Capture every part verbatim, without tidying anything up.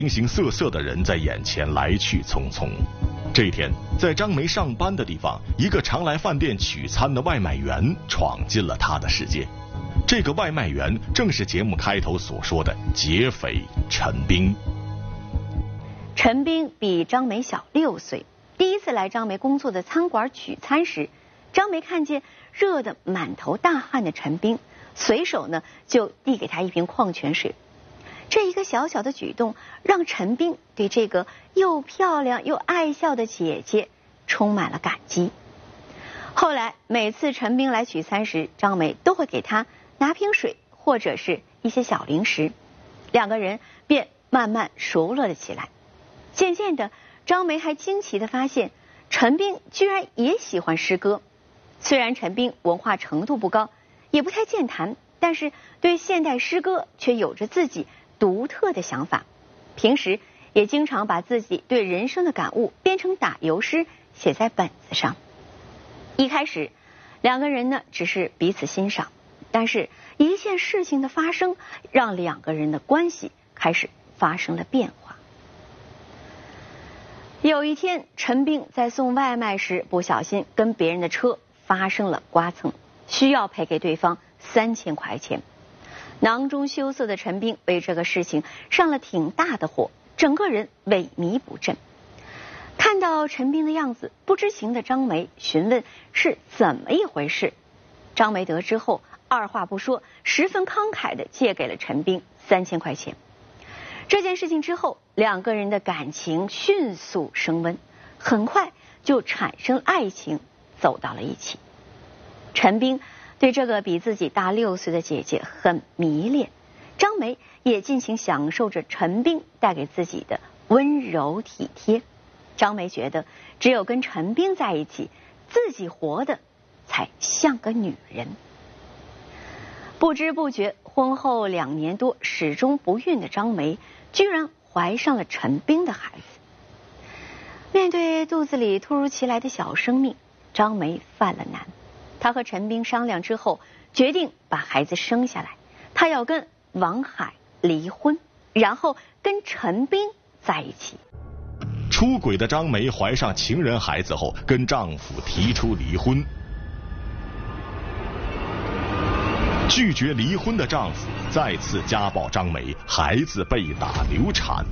形形色色的人在眼前来去匆匆。这一天，在张梅上班的地方，一个常来饭店取餐的外卖员闯进了她的世界。这个外卖员正是节目开头所说的劫匪陈斌。 陈斌比张梅小六岁，第一次来张梅工作的餐馆取餐时，张梅看见热得满头大汗的陈斌，随手呢就递给他一瓶矿泉水。这一个小小的举动，让陈斌对这个又漂亮又爱笑的姐姐充满了感激。后来每次陈斌来取餐时，张梅都会给他拿瓶水或者是一些小零食，两个人便慢慢熟络了起来。渐渐的，张梅还惊奇地发现，陈斌居然也喜欢诗歌。虽然陈斌文化程度不高，也不太健谈，但是对现代诗歌却有着自己独特的想法。平时也经常把自己对人生的感悟编成打油诗，写在本子上。一开始，两个人呢只是彼此欣赏，但是一件事情的发生，让两个人的关系开始发生了变化。有一天，陈斌在送外卖时不小心跟别人的车发生了刮蹭，需要赔给对方三千块钱。囊中羞涩的陈斌为这个事情上了挺大的火，整个人萎靡不振。看到陈斌的样子，不知情的张梅询问是怎么一回事。张梅得知后，二话不说，十分慷慨地借给了陈斌三千块钱。这件事情之后，两个人的感情迅速升温，很快就产生爱情，走到了一起。陈斌对这个比自己大六岁的姐姐很迷恋，张梅也尽情享受着陈斌带给自己的温柔体贴。张梅觉得，只有跟陈斌在一起，自己活得才像个女人。不知不觉，婚后两年多始终不孕的张梅，居然怀上了陈斌的孩子。面对肚子里突如其来的小生命，张梅犯了难。她和陈斌商量之后，决定把孩子生下来。她要跟王海离婚，然后跟陈斌在一起。 出轨的张梅怀上情人孩子后，跟丈夫提出离婚。拒绝离婚的丈夫再次家暴张梅，孩子被打流产。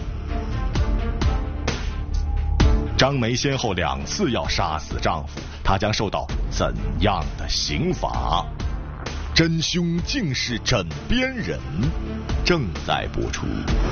张梅先后两次要杀死丈夫，她将受到怎样的刑罚？真凶竟是枕边人，正在播出。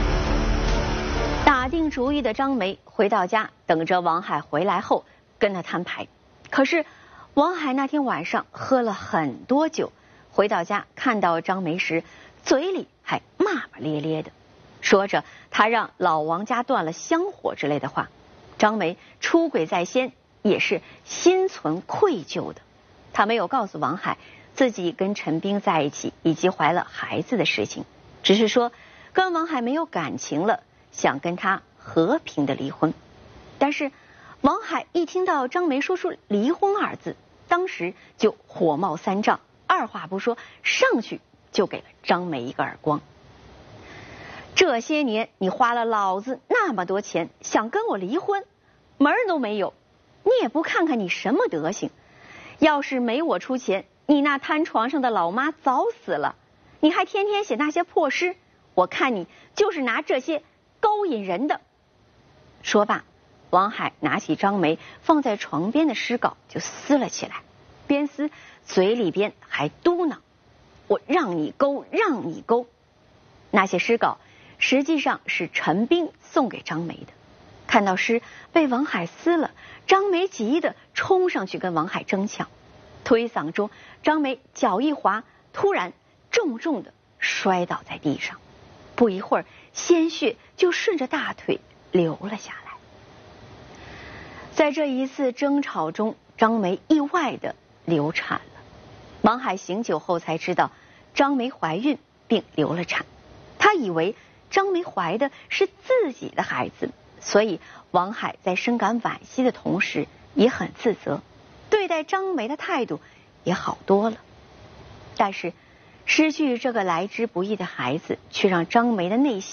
打定主意的张梅回到家，等着王海回来后跟他摊牌。可是王海那天晚上喝了很多酒，回到家看到张梅时，嘴里还骂骂咧咧的，说着他让老王家断了香火之类的话。张梅出轨在先，也是心存愧疚的。她没有告诉王海自己跟陈斌在一起以及怀了孩子的事情，只是说跟王海没有感情了，想跟他和平的离婚。但是王海一听到张梅说出离婚二字，当时就火冒三丈，二话不说上去就给了张梅一个耳光。这些年你花了老子那么多钱，想跟我离婚，门儿都没有。你也不看看你什么德行，要是没我出钱，你那瘫床上的老妈早死了。你还天天写那些破诗，我看你就是拿这些勾引人的。说罢，王海拿起张梅放在床边的诗稿就撕了起来，边撕嘴里边还嘟囔：我让你勾，让你勾。那些诗稿实际上是陈斌送给张梅的。看到诗被王海撕了，张梅急得冲上去跟王海争抢，推搡中张梅脚一滑，突然重重的摔倒在地上，不一会儿鲜血就顺着大腿流了下来。在这一次争吵中，张梅意外的流产了。王海醒酒后才知道张梅怀孕并流了产，他以为张梅怀的是自己的孩子，所以王海在深感惋惜的同时也很自责，对待张梅的态度也好多了。但是失去这个来之不易的孩子，却让张梅的内心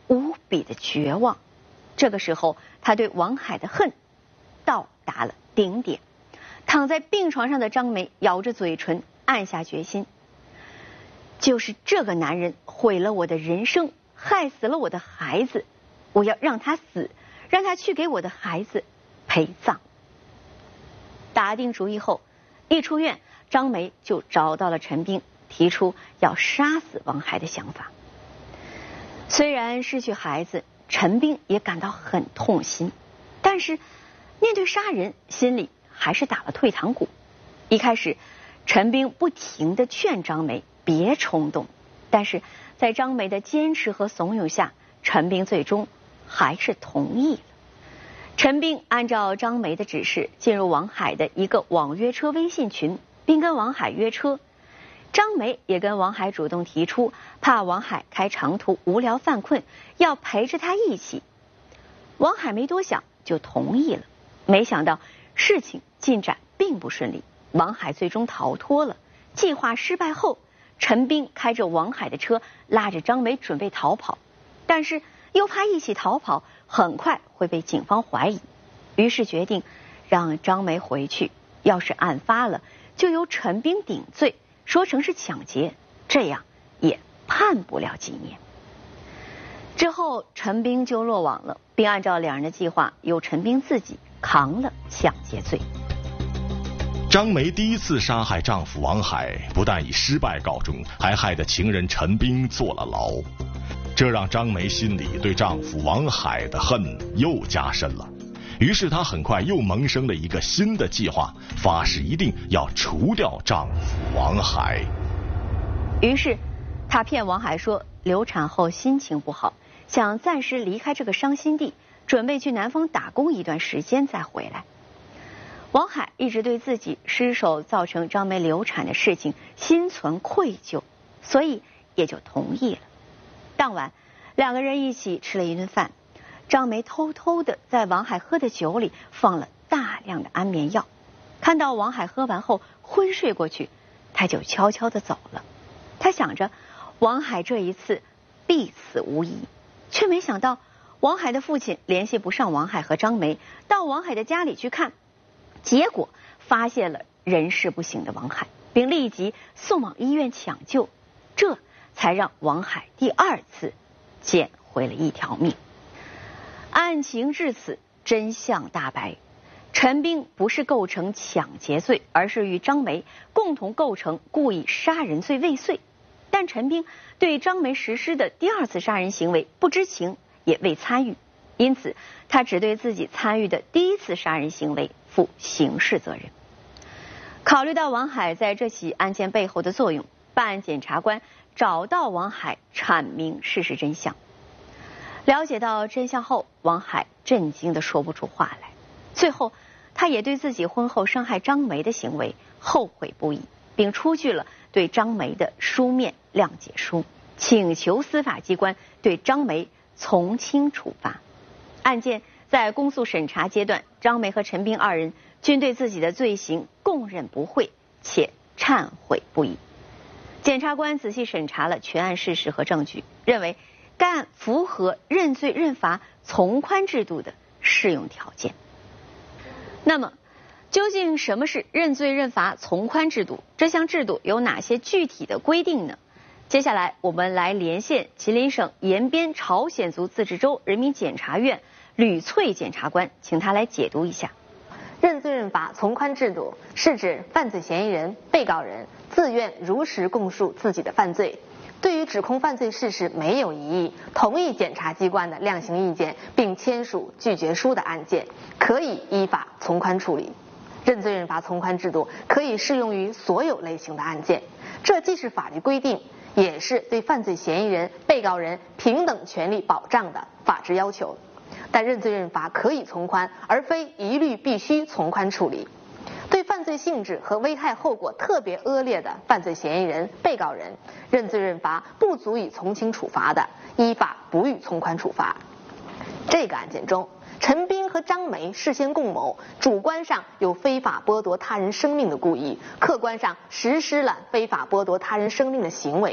无比的绝望。这个时候，他对王海的恨到达了顶点。躺在病床上的张梅咬着嘴唇，暗下决心：就是这个男人毁了我的人生，害死了我的孩子，我要让他死，让他去给我的孩子陪葬。打定主意后，一出院，张梅就找到了陈斌，提出要杀死王海的想法。虽然失去孩子，陈斌也感到很痛心，但是面对杀人，心里还是打了退堂鼓。一开始，陈斌不停地劝张梅别冲动，但是在张梅的坚持和怂恿下，陈斌最终还是同意了。陈斌按照张梅的指示，进入王海的一个网约车微信群，并跟王海约车。张梅也跟王海主动提出，怕王海开长途无聊犯困，要陪着他一起。王海没多想就同意了。没想到事情进展并不顺利，王海最终逃脱了。计划失败后，陈斌开着王海的车拉着张梅准备逃跑，但是又怕一起逃跑很快会被警方怀疑，于是决定让张梅回去，要是案发了就由陈斌顶罪，说成是抢劫，这样也判不了几年。之后陈斌就落网了，并按照两人的计划，由陈斌自己扛了抢劫罪。 张梅第一次杀害丈夫王海，不但以失败告终，还害得情人陈斌坐了牢，这让张梅心里对丈夫王海的恨又加深了。于是她很快又萌生了一个新的计划，发誓一定要除掉丈夫王海。 于是她骗王海说流产后心情不好，想暂时离开这个伤心地，准备去南方打工一段时间再回来。王海一直对自己失手造成张梅流产的事情心存愧疚，所以也就同意了。当晚两个人一起吃了一顿饭，张梅偷偷的在王海喝的酒里放了大量的安眠药，看到王海喝完后昏睡过去，她就悄悄的走了。她想着王海这一次必死无疑，却没想到王海的父亲联系不上王海和张梅，到王海的家里去看，结果发现了人事不省的王海，并立即送往医院抢救，这才让王海第二次捡回了一条命。案情至此，真相大白，陈斌不是构成抢劫罪，而是与张梅共同构成故意杀人罪未遂。但陈斌对张梅实施的第二次杀人行为不知情，也未参与，因此他只对自己参与的第一次杀人行为负刑事责任。考虑到王海在这起案件背后的作用，办案检察官找到王海阐明事实真相。了解到真相后，王海震惊地说不出话来。最后他也对自己婚后伤害张梅的行为后悔不已，并出具了对张梅的书面谅解书，请求司法机关对张梅从轻处罚。案件在公诉审查阶段，张梅和陈斌二人均对自己的罪行供认不讳，且忏悔不已。检察官仔细审查了全案事实和证据，认为该案符合认罪认罚从宽制度的适用条件。那么究竟什么是认罪认罚从宽制度？这项制度有哪些具体的规定呢？接下来我们来连线吉林省延边朝鲜族自治州人民检察院吕翠检察官，请他来解读一下。 认罪认罚从宽制度是指犯罪嫌疑人、被告人自愿如实供述自己的犯罪，对于指控犯罪事实没有异议，同意检察机关的量刑意见并签署拒绝书的案件，可以依法从宽处理。认罪认罚从宽制度可以适用于所有类型的案件，这既是法律规定，也是对犯罪嫌疑人、被告人平等权利保障的法治要求。但认罪认罚可以从宽，而非一律必须从宽处理。对犯罪性质和危害后果特别恶劣的犯罪嫌疑人、被告人，认罪认罚不足以从轻处罚的，依法不予从宽处罚。这个案件中，陈斌和张梅事先共谋，主观上有非法剥夺他人生命的故意，客观上实施了非法剥夺他人生命的行为。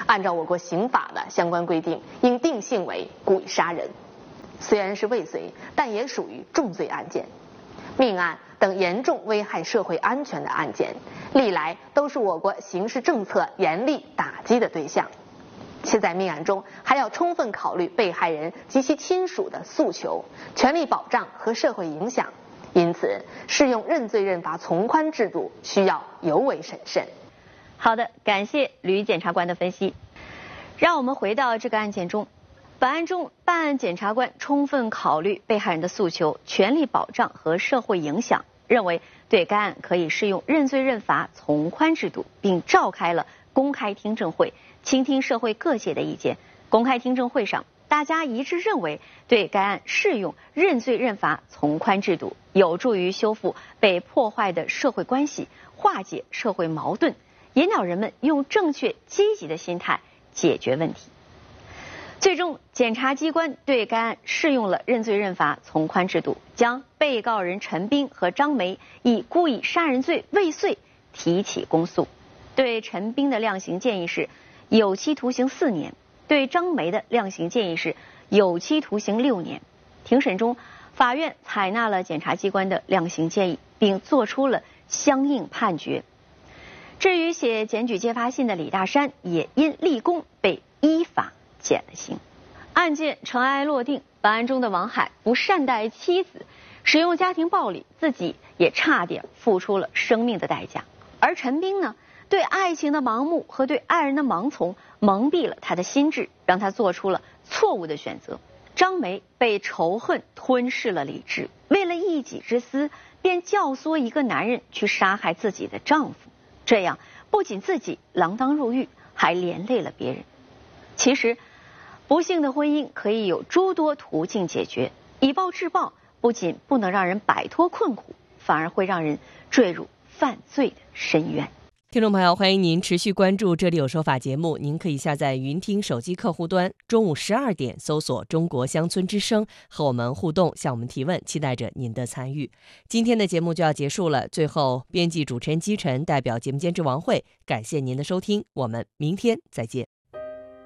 按照我国刑法的相关规定，应定性为故意杀人。虽然是未遂，但也属于重罪案件。命案等严重危害社会安全的案件，历来都是我国刑事政策严厉打击的对象。且在命案中还要充分考虑被害人及其亲属的诉求、权利保障和社会影响，因此适用认罪认罚从宽制度需要尤为审慎。 好的，感谢吕检察官的分析。让我们回到这个案件中，本案中办案检察官充分考虑被害人的诉求、权利保障和社会影响，认为对该案可以适用认罪认罚从宽制度，并召开了公开听证会，倾听社会各界的意见。公开听证会上，大家一致认为对该案适用认罪认罚从宽制度，有助于修复被破坏的社会关系，化解社会矛盾，引导人们用正确积极的心态解决问题。最终，检察机关对该案适用了认罪认罚从宽制度，将被告人陈斌和张梅以故意杀人罪未遂提起公诉。对陈斌的量刑建议是有期徒刑四年，对张梅的量刑建议是有期徒刑六年。庭审中，法院采纳了检察机关的量刑建议，并作出了相应判决。至于写检举揭发信的李大山，也因立功被依法减了刑。案件尘埃落定，本案中的王海不善待妻子，使用家庭暴力，自己也差点付出了生命的代价。而陈斌呢，对爱情的盲目和对爱人的盲从蒙蔽了他的心智，让他做出了错误的选择。张梅被仇恨吞噬了理智，为了一己之私，便教唆一个男人去杀害自己的丈夫，这样不仅自己锒铛入狱，还连累了别人。其实，不幸的婚姻可以有诸多途径解决，以暴制暴不仅不能让人摆脱困苦，反而会让人坠入犯罪的深渊。 听众朋友，欢迎您持续关注《这里有说法》节目。您可以下载云听手机客户端，中午十二点搜索中国乡村之声，和我们互动，向我们提问，期待着您的参与。今天的节目就要结束了，最后编辑主持人姬晨代表节目监制王慧，感谢您的收听，我们明天再见。